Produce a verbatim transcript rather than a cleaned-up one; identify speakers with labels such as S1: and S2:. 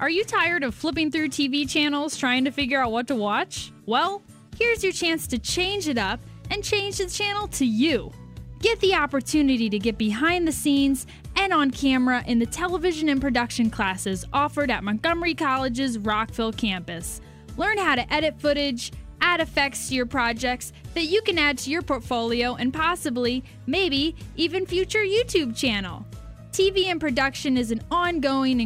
S1: Are you tired of flipping through T V channels trying to figure out what to watch? Well, here's your chance to change it up and change the channel to you. Get the opportunity to get behind the scenes and on camera in the television and production classes offered at Montgomery College's Rockville campus. Learn how to edit footage, add effects to your projects that you can add to your portfolio and possibly, maybe, even future YouTube channel. T V and production is an ongoing